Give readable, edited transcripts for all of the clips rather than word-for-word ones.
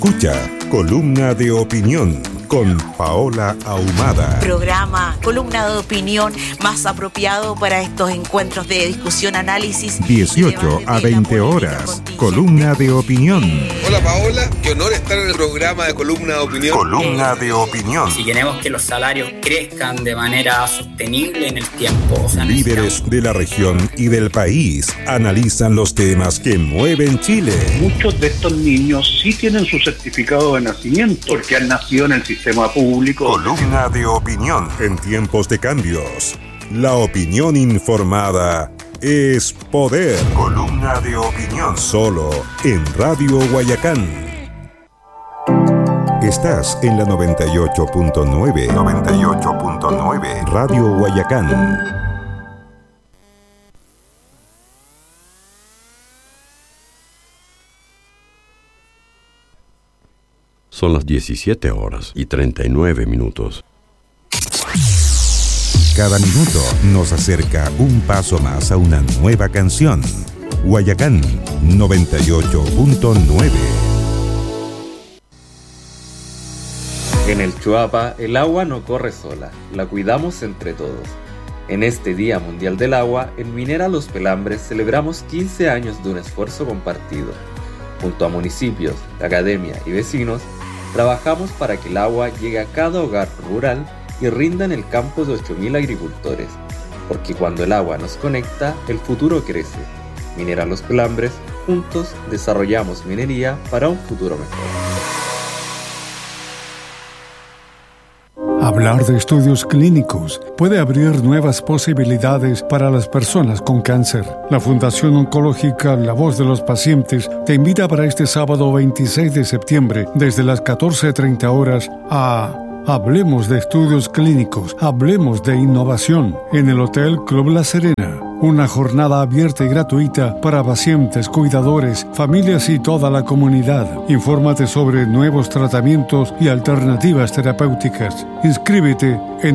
Escucha Columna de Opinión con Paola Ahumada. Programa, columna de opinión más apropiado para estos encuentros de discusión, análisis. 18 a 20 horas. Columna de Opinión. Hola Paola, qué honor estar en el programa de Columna de Opinión. Columna de Opinión. Si queremos que los salarios crezcan de manera sostenible en el tiempo. Líderes de la región y del país analizan los temas que mueven Chile. Muchos de estos niños sí tienen su certificado de nacimiento porque han nacido en el sistema público. Columna de Opinión. En tiempos de cambios, la opinión informada es poder. Columna de Opinión. Solo en Radio Guayacán. Estás en la 98.9. 98.9. Radio Guayacán. Son las 17 horas y 39 minutos. Cada minuto nos acerca un paso más a una nueva canción. Guayacán 98.9. En el Chuapa, el agua no corre sola, la cuidamos entre todos. En este Día Mundial del Agua, en Minera Los Pelambres celebramos 15 años de un esfuerzo compartido. Junto a municipios, academia y vecinos, trabajamos para que el agua llegue a cada hogar rural y rinda en el campo de 8.000 agricultores. Porque cuando el agua nos conecta, el futuro crece. Minera Los Pelambres, juntos desarrollamos minería para un futuro mejor. Hablar de estudios clínicos puede abrir nuevas posibilidades para las personas con cáncer. La Fundación Oncológica La Voz de los Pacientes te invita para este sábado 26 de septiembre desde las 14:30 horas a Hablemos de Estudios Clínicos, hablemos de innovación en el Hotel Club La Serena. Una jornada abierta y gratuita para pacientes, cuidadores, familias y toda la comunidad. Infórmate sobre nuevos tratamientos y alternativas terapéuticas. Inscríbete en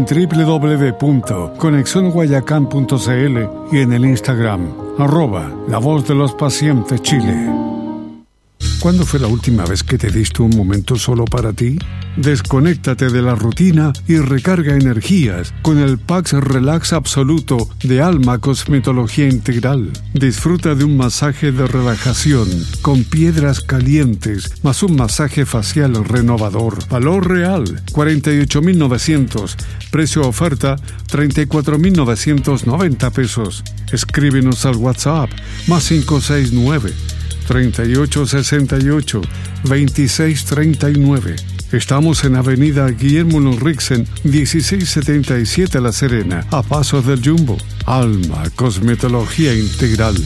www.conexionguayacán.cl y en el Instagram @La Voz de los Pacientes Chile. ¿Cuándo fue la última vez que te diste un momento solo para ti? Desconéctate de la rutina y recarga energías con el Pax Relax Absoluto de Alma Cosmetología Integral. Disfruta de un masaje de relajación con piedras calientes más un masaje facial renovador. Valor real, 48.900. Precio oferta, 34.990 pesos. Escríbenos al WhatsApp, más 569 3868 2639. Estamos en Avenida Guillermo Lorrixen, 1677 La Serena, a pasos del Jumbo. Alma Cosmetología Integral.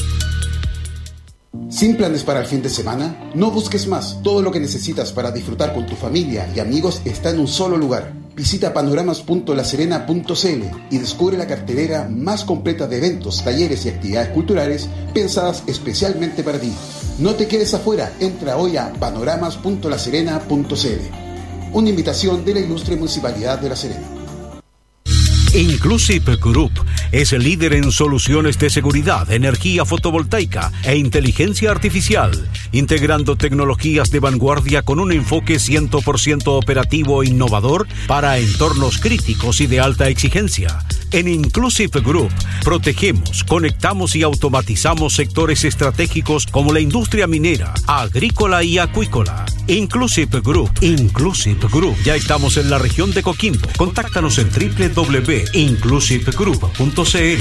¿Sin planes para el fin de semana? No busques más. Todo lo que necesitas para disfrutar con tu familia y amigos está en un solo lugar. Visita panoramas.laserena.cl y descubre la cartelera más completa de eventos, talleres y actividades culturales pensadas especialmente para ti. No te quedes afuera. Entra hoy a panoramas.laserena.cl. Una invitación de la ilustre Municipalidad de La Serena. Inclusive Group es el líder en soluciones de seguridad, energía fotovoltaica e inteligencia artificial, integrando tecnologías de vanguardia con un enfoque 100% operativo e innovador para entornos críticos y de alta exigencia. En Inclusive Group protegemos, conectamos y automatizamos sectores estratégicos como la industria minera, agrícola y acuícola. Inclusive Group. Ya estamos en la región de Coquimbo. Contáctanos en www.inclusivegroup.cl.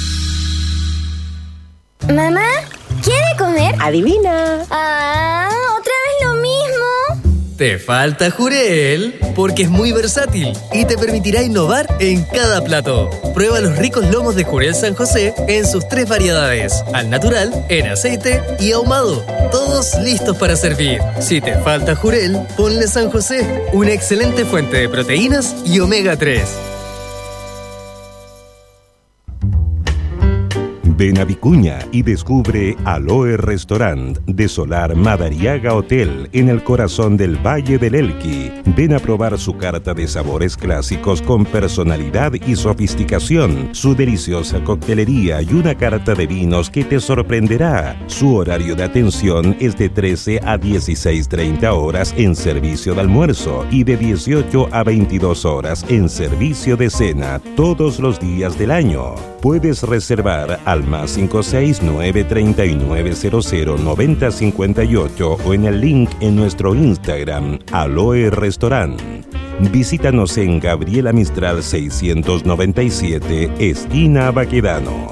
Mamá, ¿quiere comer? Adivina. ¿Otra vez lo mismo? Te falta Jurel, porque es muy versátil y te permitirá innovar en cada plato. Prueba los ricos lomos de Jurel San José en sus 3 variedades: al natural, en aceite y ahumado. Todos listos para servir. Si te falta Jurel, ponle San José, una excelente fuente de proteínas y omega 3. Ven a Vicuña y descubre Aloe Restaurant de Solar Madariaga Hotel en el corazón del Valle del Elqui. Ven a probar su carta de sabores clásicos con personalidad y sofisticación, su deliciosa coctelería y una carta de vinos que te sorprenderá. Su horario de atención es de 13 a 16:30 horas en servicio de almuerzo y de 18 a 22 horas en servicio de cena todos los días del año. Puedes reservar al +56 939 00 90 58 o en el link en nuestro Instagram, Aloe Restaurant. Visítanos en Gabriela Mistral 697, esquina Baquedano.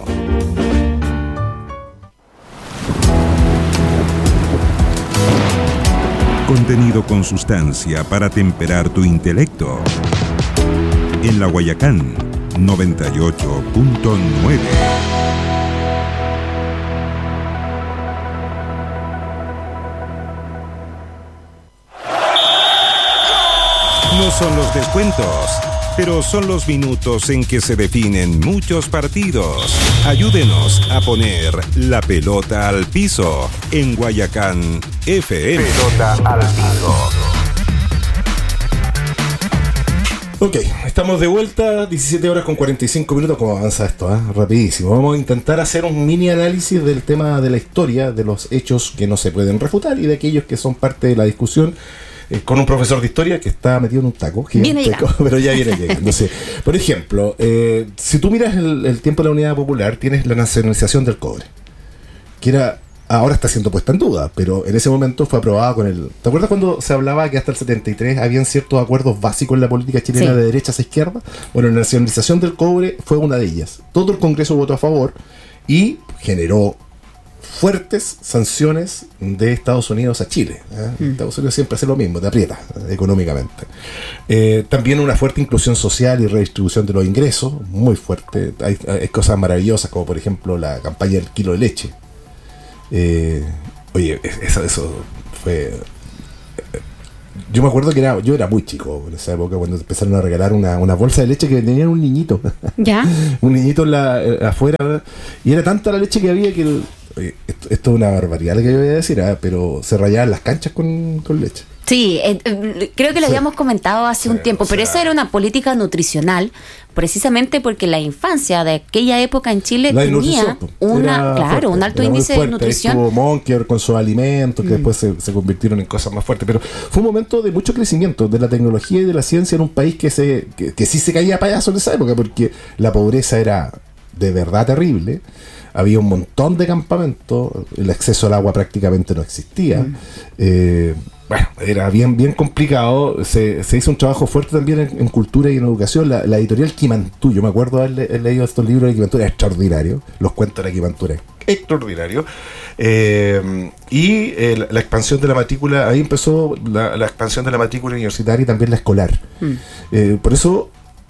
Contenido con sustancia para temperar tu intelecto. En la Guayacán 98.9. No son los descuentos, pero son los minutos en que se definen muchos partidos. Ayúdenos a poner la pelota al piso en Guayacán FM. Pelota al piso. Ok, estamos de vuelta, 17 horas con 45 minutos. ¿Cómo avanza esto? Rapidísimo. Vamos a intentar hacer un mini análisis del tema de la historia, de los hechos que no se pueden refutar y de aquellos que son parte de la discusión, con un profesor de historia que está metido en un taco gigantesco, pero ya viene llegando. Sí. Por ejemplo, si tú miras el tiempo de la Unidad Popular, tienes la nacionalización del cobre, que era... Ahora está siendo puesta en duda, pero en ese momento fue aprobada con el... ¿Te acuerdas cuando se hablaba que hasta el 73 habían ciertos acuerdos básicos en la política chilena de derechas a izquierda? Bueno, la nacionalización del cobre fue una de ellas. Todo el Congreso votó a favor y generó fuertes sanciones de Estados Unidos a Chile. Estados Unidos siempre hace lo mismo, te aprieta económicamente. También una fuerte inclusión social y redistribución de los ingresos, muy fuerte. Hay cosas maravillosas, como por ejemplo la campaña del kilo de leche. Oye, eso fue... Yo me acuerdo que yo era muy chico en esa época cuando empezaron a regalar una bolsa de leche que tenía un niñito. ¿Ya? Un niñito afuera, y era tanta la leche que había que... Oye, esto es una barbaridad lo que yo voy a decir, pero se rayaban las canchas con leche. Sí, creo que lo habíamos comentado hace un tiempo, pero esa era una política nutricional, precisamente porque la infancia de aquella época en Chile tenía un alto índice de nutrición. Estuvo Monker con sus alimentos, que después se convirtieron en cosas más fuertes, pero fue un momento de mucho crecimiento de la tecnología y de la ciencia en un país que sí se caía a payaso en esa época, porque la pobreza era de verdad terrible. Había un montón de campamentos, el acceso al agua prácticamente no existía. Bueno, era bien complicado. Se hizo un trabajo fuerte también en cultura y en educación. La editorial Quimantú, yo me acuerdo haber leído estos libros de Quimantú, era extraordinario. Los cuentos de la Quimantú eran extraordinarios. Y la expansión de la matrícula, ahí empezó la expansión de la matrícula universitaria y también la escolar. Por eso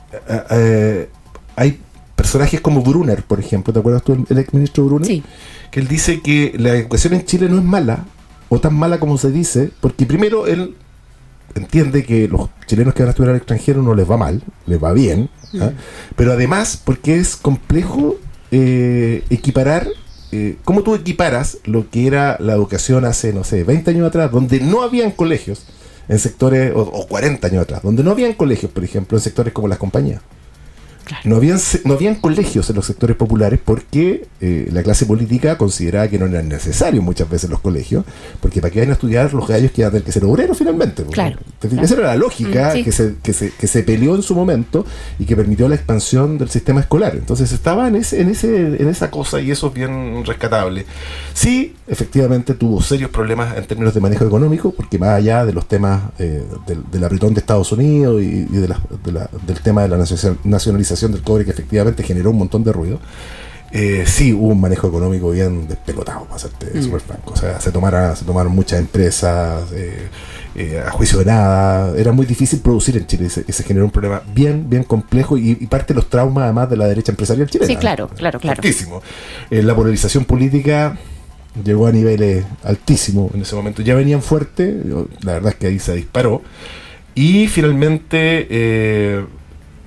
hay personajes como Brunner, por ejemplo. ¿Te acuerdas tú el exministro Brunner? Sí. Que él dice que la educación en Chile no es mala, o tan mala como se dice, porque primero él entiende que los chilenos que van a estudiar al extranjero no les va mal, les va bien, pero además porque es complejo equiparar, ¿cómo tú equiparas lo que era la educación hace, 20 años atrás, donde no habían colegios en sectores, o 40 años atrás, donde no habían colegios, por ejemplo, en sectores como las compañías? Claro. No habían colegios en los sectores populares porque la clase política consideraba que no eran necesarios muchas veces los colegios, porque para qué van a estudiar los gallos que iban a tener que ser obreros finalmente. Claro. Esa era la lógica que se peleó en su momento y que permitió la expansión del sistema escolar. Entonces estaba en esa cosa, y eso es bien rescatable. Sí, efectivamente tuvo serios problemas en términos de manejo económico, porque más allá de los temas del apretón de Estados Unidos y del tema de la nacionalización del cobre, que efectivamente generó un montón de ruido, sí hubo un manejo económico bien despelotado, para serte súper franco. O sea, se tomaron muchas empresas a juicio de nada. Era muy difícil producir en Chile, y se generó un problema bien complejo, y parte de los traumas además de la derecha empresarial chilena. Sí, claro. Altísimo. La polarización política llegó a niveles altísimos en ese momento. Ya venían fuertes, la verdad es que ahí se disparó, y finalmente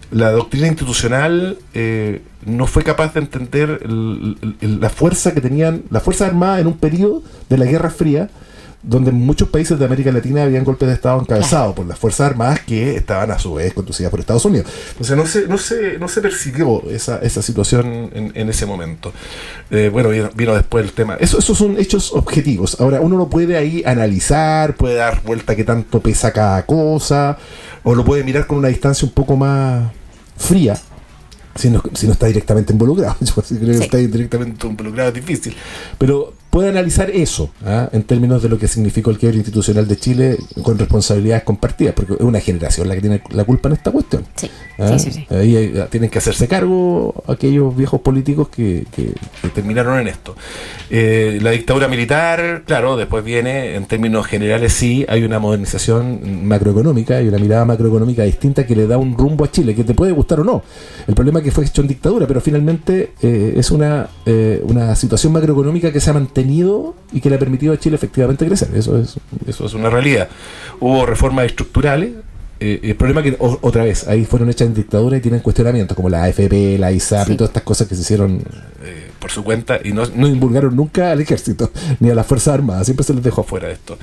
la doctrina institucional no fue capaz de entender la fuerza que tenían las Fuerzas Armadas en un periodo de la Guerra Fría, donde en muchos países de América Latina habían golpes de Estado encabezados por las Fuerzas Armadas que estaban a su vez conducidas por Estados Unidos. O sea, no se percibió esa situación en ese momento. Bueno, vino después el tema. Esos son hechos objetivos. Ahora, uno lo puede ahí analizar, puede dar vuelta qué tanto pesa cada cosa, o lo puede mirar con una distancia un poco más fría, si no está directamente involucrado. Yo creo que está directamente involucrado es difícil, pero puede analizar eso en términos de lo que significó el quiebre institucional de Chile con responsabilidades compartidas, porque es una generación la que tiene la culpa en esta cuestión. Sí. Ahí tienen que hacerse cargo aquellos viejos políticos que terminaron en esto. La dictadura militar, claro, después viene, en términos generales sí, hay una modernización macroeconómica y una mirada macroeconómica distinta que le da un rumbo a Chile, que te puede gustar o no. El problema es que fue hecho en dictadura, pero finalmente es una situación macroeconómica que se ha mantenido y que le ha permitido a Chile efectivamente crecer. Eso es una realidad. Hubo reformas estructurales. El problema es que, otra vez, ahí fueron hechas en dictadura y tienen cuestionamientos, como la AFP, la ISAP y todas estas cosas que se hicieron por su cuenta y no divulgaron nunca al ejército ni a las Fuerzas Armadas, siempre se les dejó afuera de esto.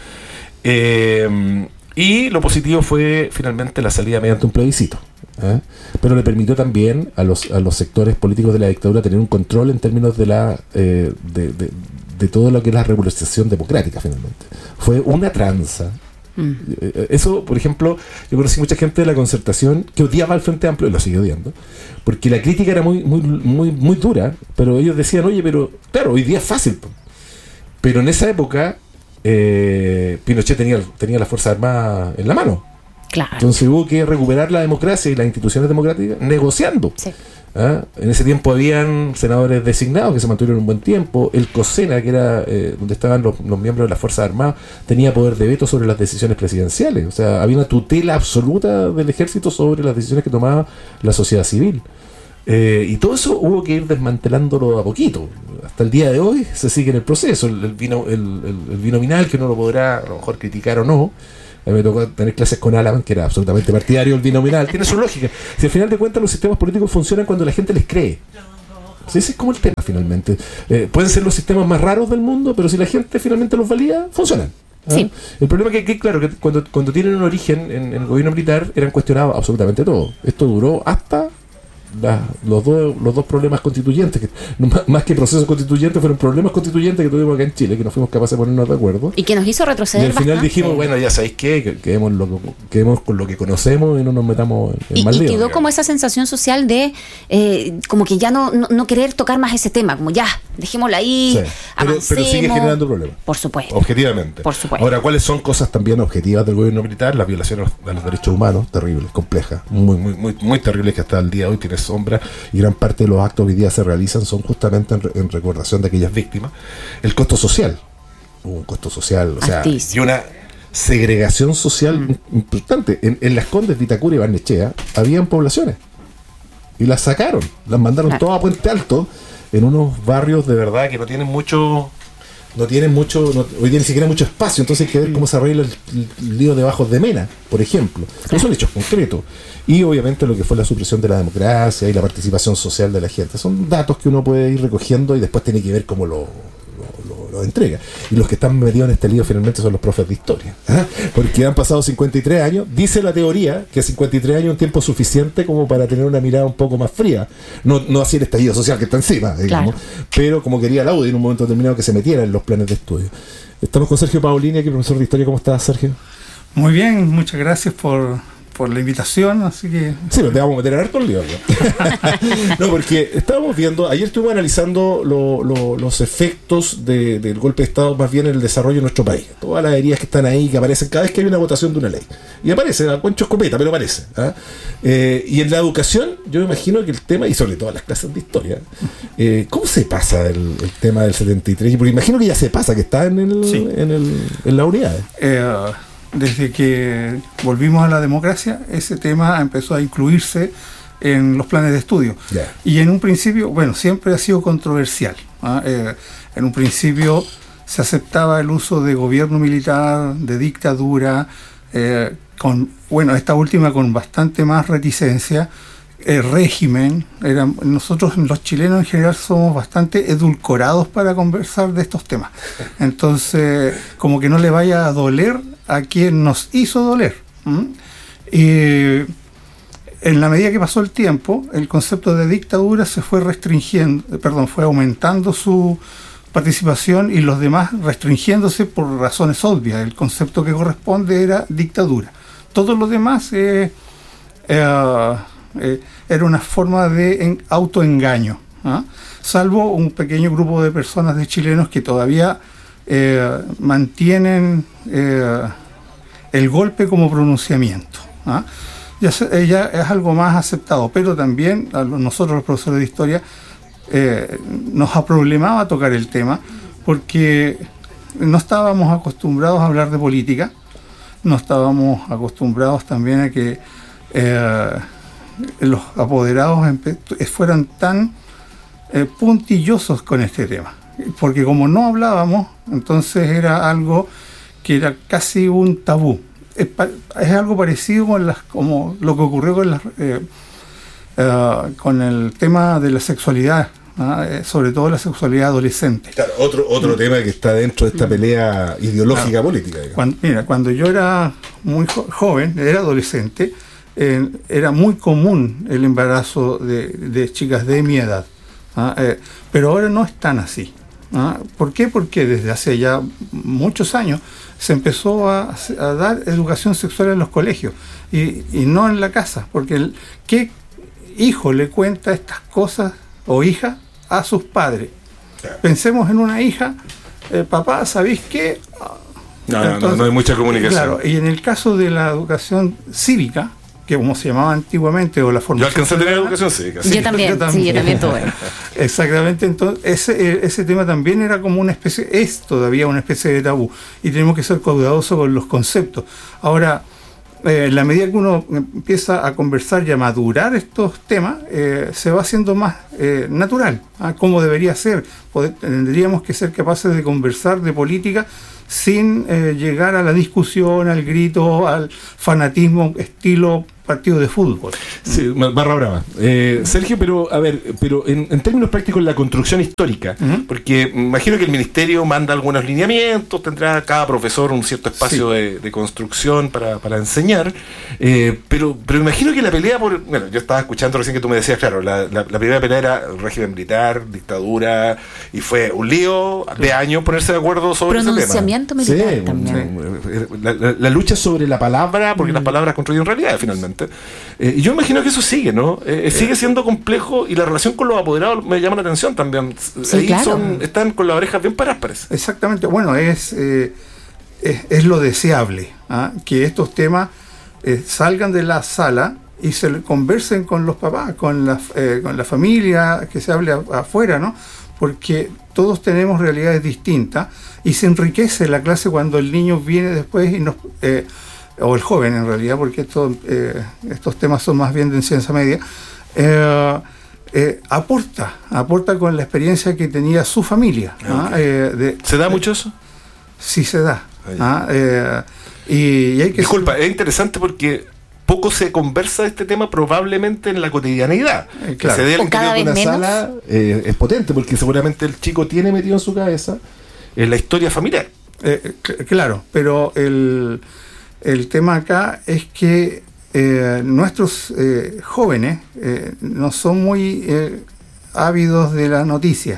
Y lo positivo fue finalmente la salida mediante un plebiscito, pero le permitió también a los sectores políticos de la dictadura tener un control en términos de todo lo que es la regularización democrática. Finalmente fue una tranza. Eso, por ejemplo, yo conocí mucha gente de la Concertación que odiaba al Frente Amplio, y lo sigue odiando, porque la crítica era muy dura, pero ellos decían, oye, pero claro, hoy día es fácil, pero en esa época Pinochet tenía las Fuerzas Armadas en la mano. Claro. Entonces hubo que recuperar la democracia y las instituciones democráticas negociando. Sí. En ese tiempo habían senadores designados que se mantuvieron un buen tiempo. El COSENA, que era donde estaban los miembros de las Fuerzas Armadas, tenía poder de veto sobre las decisiones presidenciales. O sea, había una tutela absoluta del ejército sobre las decisiones que tomaba la sociedad civil. Y todo eso hubo que ir desmantelándolo a poquito. Hasta el día de hoy se sigue en el proceso. El binominal, que uno lo podrá a lo mejor criticar o no. A mí me tocó tener clases con Alan, que era absolutamente partidario del binominal. Tiene su lógica. Si al final de cuentas los sistemas políticos funcionan cuando la gente les cree. Sí, ese es como el tema finalmente. Pueden ser los sistemas más raros del mundo, pero si la gente finalmente los valida, funcionan. Sí. El problema es que claro, que cuando tienen un origen en el gobierno militar, eran cuestionados absolutamente todo. Esto duró hasta los dos problemas constituyentes, que más que procesos constituyentes fueron problemas constituyentes que tuvimos acá en Chile, que no fuimos capaces de ponernos de acuerdo y que nos hizo retroceder y al final bastante. Dijimos, bueno, ya sabéis qué, quedemos con lo que conocemos y no nos metamos en mal lío. Y quedó como esa sensación social de como que ya no querer tocar más ese tema, como ya, dejémoslo ahí, pero sigue generando problemas, por supuesto, objetivamente. Por supuesto. Ahora, ¿cuáles son cosas también objetivas del gobierno militar? Las violaciones a los derechos humanos, terribles, complejas, muy terribles, que hasta el día de hoy tiene sombra, y gran parte de los actos que hoy día se realizan son justamente en recordación de aquellas víctimas. El costo social, un costo social, o sea, y una segregación social importante. En Las Condes, Vitacura y Barnechea habían poblaciones y las sacaron, las mandaron todas a Puente Alto, en unos barrios de verdad que no tienen mucho, hoy día ni siquiera mucho espacio. Entonces hay que ver cómo se arregla el lío de Bajos de Mena, por ejemplo. No son hechos concretos. Y obviamente lo que fue la supresión de la democracia y la participación social de la gente. Son datos que uno puede ir recogiendo y después tiene que ver cómo lo entrega. Y los que están metidos en este lío finalmente son los profes de historia. Porque han pasado 53 años. Dice la teoría que 53 años es un tiempo suficiente como para tener una mirada un poco más fría. No así el estallido social que está encima, digamos. Claro. Pero como quería la UDI en un momento determinado que se metiera en los planes de estudio. Estamos con Sergio Paolini, aquí profesor de historia. ¿Cómo estás, Sergio? Muy bien, muchas gracias por la invitación, así que... Sí, pero te vamos a meter en harto el lío. No, porque estábamos viendo, ayer estuvimos analizando los efectos del golpe de Estado, más bien en el desarrollo de nuestro país. Todas las heridas que están ahí, que aparecen cada vez que hay una votación de una ley. Y aparece, a cuencho escopeta, pero aparece. Y en la educación, yo me imagino que el tema, y sobre todo en las clases de historia, ¿cómo se pasa el tema del 73? Porque imagino que ya se pasa, que está en la unidad. Desde que volvimos a la democracia, ese tema empezó a incluirse en los planes de estudio. Yeah. Y en un principio, siempre ha sido controversial. En un principio se aceptaba el uso de gobierno militar, de dictadura, esta última con bastante más reticencia, régimen. Nosotros los chilenos en general somos bastante edulcorados para conversar de estos temas. Entonces, como que no le vaya a doler a quien nos hizo doler. Y en la medida que pasó el tiempo, el concepto de dictadura se fue fue aumentando su participación y los demás restringiéndose por razones obvias. El concepto que corresponde era dictadura. Todo lo demás era una forma de autoengaño, salvo un pequeño grupo de personas, de chilenos, que todavía mantienen el golpe como pronunciamiento. Ya es algo más aceptado, pero también a nosotros los profesores de historia nos aproblemaba tocar el tema, porque no estábamos acostumbrados a hablar de política, no estábamos acostumbrados también a que los apoderados fueran tan puntillosos con este tema, porque como no hablábamos, entonces era algo que era casi un tabú. Es algo parecido como lo que ocurrió con el tema de la sexualidad, sobre todo la sexualidad adolescente. Claro, otro tema que está dentro de esta pelea ideológica política. Cuando yo era muy joven, era adolescente, era muy común el embarazo de chicas de mi edad, pero ahora no es tan así. ¿Por qué? Porque desde hace ya muchos años se empezó a dar educación sexual en los colegios y no en la casa, porque ¿qué hijo le cuenta estas cosas o hija a sus padres? Claro. Pensemos en una hija, papá, ¿sabéis qué? No hay mucha comunicación. Claro, y en el caso de la educación cívica, que como se llamaba antiguamente, o la formación... Yo alcancé a tener educación cívica. Sí. Yo también tuve. Exactamente, entonces ese tema también era como una especie, es todavía una especie de tabú, y tenemos que ser cuidadosos con los conceptos. Ahora, en la medida que uno empieza a conversar y a madurar estos temas, se va haciendo más natural, como debería ser. Tendríamos que ser capaces de conversar de política sin llegar a la discusión, al grito, al fanatismo estilo partido de fútbol. Sí, barra brava. Sergio, pero en términos prácticos, la construcción histórica, porque imagino que el ministerio manda algunos lineamientos, tendrá cada profesor un cierto espacio de construcción para enseñar, pero imagino que la pelea bueno, yo estaba escuchando recién que tú me decías, claro, la primera pelea era régimen militar, dictadura, y fue un lío de años ponerse de acuerdo sobre ese tema. Pronunciamiento militar también. La lucha sobre la palabra, porque las palabras construyen realidad finalmente. Y yo imagino que eso sigue, ¿no? Sigue siendo complejo, y la relación con los apoderados me llama la atención también. Sí, ahí claro. Están con las orejas bien paradas, parece. Exactamente. Bueno, es lo deseable, que estos temas salgan de la sala y se conversen con los papás, con la familia, que se hable afuera, ¿no? Porque todos tenemos realidades distintas y se enriquece la clase cuando el niño viene después y nos... o el joven en realidad, porque estos temas son más bien de enseñanza media, aporta con la experiencia que tenía su familia. Okay. ¿Se da mucho eso? Sí, se da. Y hay que... Disculpa, es interesante porque poco se conversa de este tema probablemente en la cotidianidad. Claro. Que se dé o cada vez una menos. Sala es potente, porque seguramente el chico tiene metido en su cabeza la historia familiar. Claro, pero el tema acá es que nuestros jóvenes no son muy ávidos de la noticia,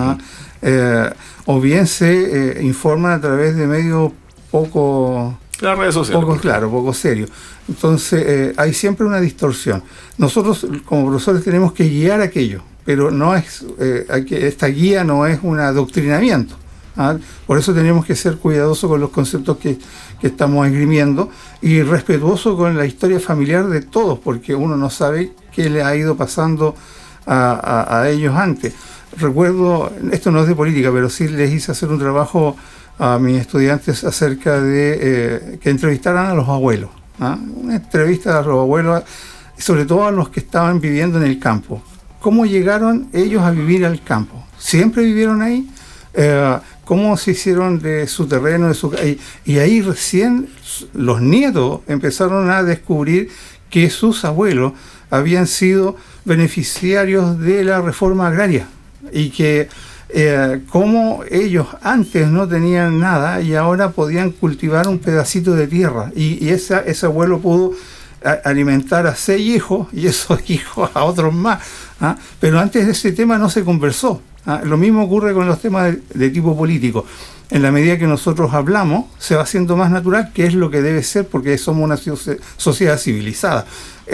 o bien se informan a través de medios poco... Las redes sociales. Poco serio. Entonces hay siempre una distorsión. Nosotros como profesores tenemos que guiar aquello, pero no es esta guía no es un adoctrinamiento. Por eso tenemos que ser cuidadosos con los conceptos que estamos esgrimiendo y respetuosos con la historia familiar de todos, porque uno no sabe qué le ha ido pasando a ellos antes. Recuerdo, esto no es de política, pero sí les hice hacer un trabajo a mis estudiantes acerca de que entrevistaran a los abuelos. Una entrevista a los abuelos, sobre todo a los que estaban viviendo en el campo. ¿Cómo llegaron ellos a vivir al campo? ¿Siempre vivieron ahí? ¿Cómo se hicieron de su terreno? Y ahí recién los nietos empezaron a descubrir que sus abuelos habían sido beneficiarios de la reforma agraria y que como ellos antes no tenían nada y ahora podían cultivar un pedacito de tierra y ese abuelo pudo alimentar a 6 hijos y esos hijos a otros más, pero antes de ese tema no se conversó. Lo mismo ocurre con los temas de tipo político. En la medida que nosotros hablamos, se va haciendo más natural, que es lo que debe ser, porque somos una sociedad civilizada.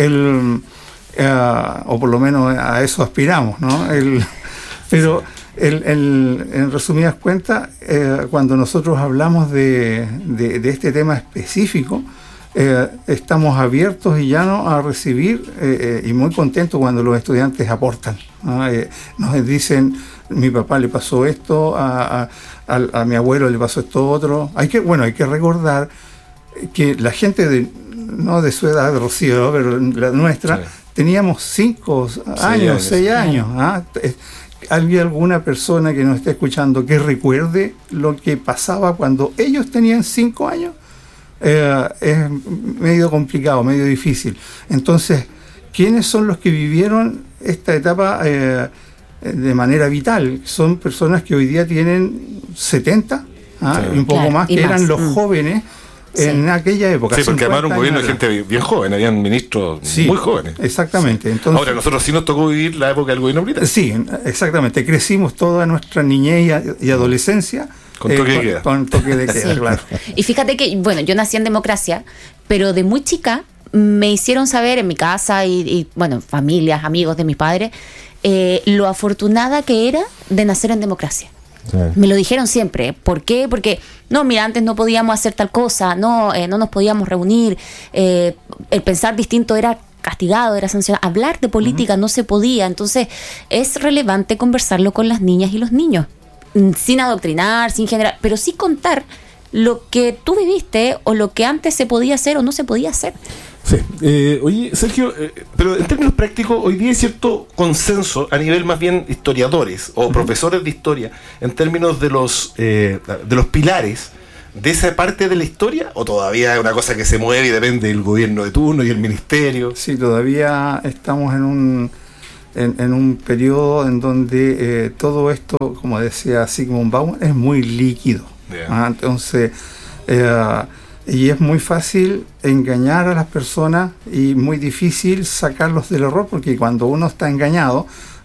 O por lo menos a eso aspiramos, ¿no? Pero en resumidas cuentas, cuando nosotros hablamos de este tema específico, estamos abiertos y llanos a recibir y muy contentos cuando los estudiantes aportan. Nos dicen, mi papá le pasó esto, a mi abuelo le pasó esto otro. Hay que recordar que la gente no de su edad, Rocío, pero la nuestra, sí, teníamos 5 años, 6 años. ¿Hay alguna persona que nos esté escuchando que recuerde lo que pasaba cuando ellos tenían 5 años? Es medio complicado, medio difícil. Entonces, ¿quiénes son los que vivieron esta etapa de manera vital? Son personas que hoy día tienen 70 y un poco más, que eran los jóvenes en aquella época. Sí, porque además era un gobierno de gente bien joven, habían ministros muy jóvenes. Exactamente. Entonces, ahora, nosotros sí nos tocó vivir la época del gobierno británico. Sí, exactamente. Crecimos toda nuestra niñez y adolescencia con toque de queda. Con toque de queda, sí, claro. Y fíjate que, bueno, yo nací en democracia, pero de muy chica me hicieron saber en mi casa y bueno, familias, amigos de mis padres, lo afortunada que era de nacer en democracia. Sí. Me lo dijeron siempre. ¿Por qué? Porque, no, mira, antes no podíamos hacer tal cosa, no nos podíamos reunir, el pensar distinto era castigado, era sancionado, hablar de política no se podía. Entonces es relevante conversarlo con las niñas y los niños, sin adoctrinar, sin generar, pero sí contar lo que tú viviste o lo que antes se podía hacer o no se podía hacer. Sí. Oye, Sergio, pero en términos prácticos, hoy día hay cierto consenso a nivel más bien historiadores o profesores de historia en términos de los pilares de esa parte de la historia, o todavía es una cosa que se mueve y depende del gobierno de turno y el ministerio. Sí, todavía estamos en un periodo en donde todo esto, como decía Zygmunt Bauman, es muy líquido. Entonces, y es muy fácil engañar a las personas y muy difícil sacarlos del error, porque cuando uno está engañado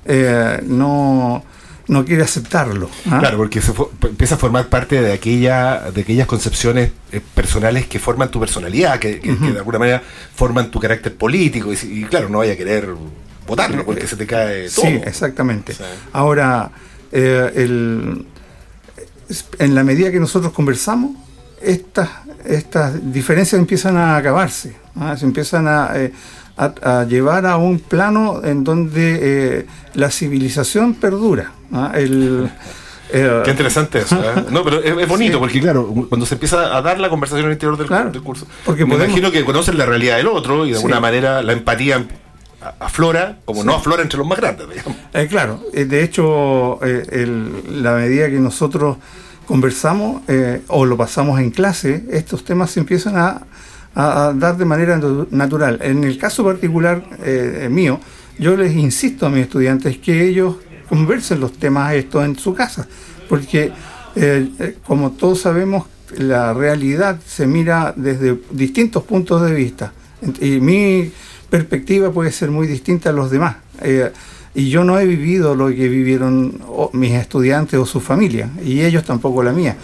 no quiere aceptarlo. Claro, porque empieza a formar parte de aquellas concepciones personales que forman tu personalidad, que de alguna manera forman tu carácter político, y claro, no vaya a querer votarlo porque se te cae todo. Sí, exactamente. Sí. Ahora, en la medida que nosotros conversamos, estas diferencias empiezan a acabarse, se empiezan a llevar a un plano en donde la civilización perdura. Qué interesante eso. No, pero es bonito, sí, porque claro, cuando se empieza a dar la conversación al interior del curso, porque me imagino que conocen la realidad del otro y de alguna manera la empatía aflora, como no aflora entre los más grandes, digamos. Claro, de hecho, la medida que nosotros conversamos o lo pasamos en clase, estos temas se empiezan a dar de manera natural. En el caso particular mío, yo les insisto a mis estudiantes que ellos conversen los temas estos en su casa, porque como todos sabemos, la realidad se mira desde distintos puntos de vista y mi perspectiva puede ser muy distinta a los demás. Y yo no he vivido lo que vivieron mis estudiantes o su familia, y ellos tampoco la mía.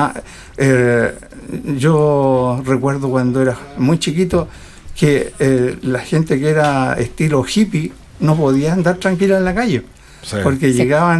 Yo recuerdo cuando era muy chiquito que la gente que era estilo hippie no podía andar tranquila en la calle, porque llegaba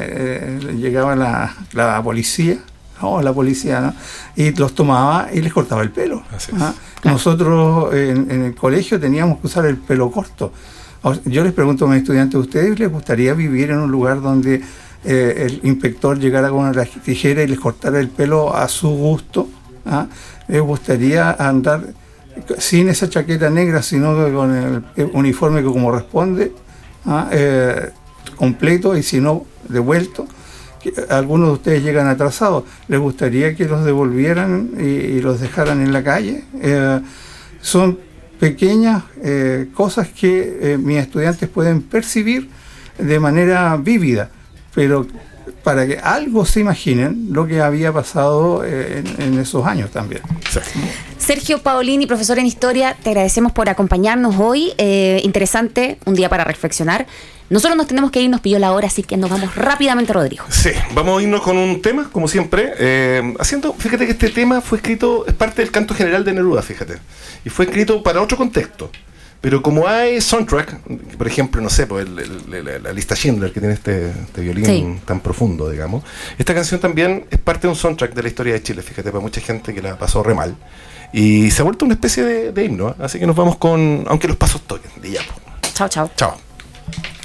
la policía, la policía, ¿no? Y los tomaba y les cortaba el pelo. Nosotros en el colegio teníamos que usar el pelo corto. Yo les pregunto a mis estudiantes, ¿a ustedes les gustaría vivir en un lugar donde el inspector llegara con una tijera y les cortara el pelo a su gusto? ¿Les gustaría andar sin esa chaqueta negra, sino que con el uniforme que como corresponde, completo, y si no, devuelto? Algunos de ustedes llegan atrasados, ¿les gustaría que los devolvieran y los dejaran en la calle? Son pequeñas cosas que mis estudiantes pueden percibir de manera vívida, pero para que algo se imaginen lo que había pasado en esos años también. Sí. Sergio Paolini, profesor en Historia, te agradecemos por acompañarnos hoy. Interesante, un día para reflexionar. Nosotros nos tenemos que ir, nos pilló la hora, así que nos vamos rápidamente, Rodrigo. Sí, vamos a irnos con un tema, como siempre. Fíjate que este tema fue escrito, es parte del canto general de Neruda, fíjate. Y fue escrito para otro contexto. Pero como hay soundtrack, por ejemplo, no sé, pues la lista Schindler, que tiene este violín tan profundo, digamos. Esta canción también es parte de un soundtrack de la historia de Chile, fíjate, para mucha gente que la pasó re mal. Y se ha vuelto una especie de himno, ¿eh? Así que nos vamos con Aunque los pasos toquen, de Yapo. Chao, chao. Chao.